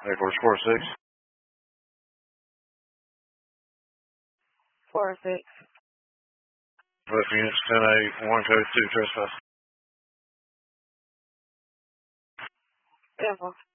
Air Force 46. 4-6. Both units 10-8, 1 code 2 trespass. 10-4.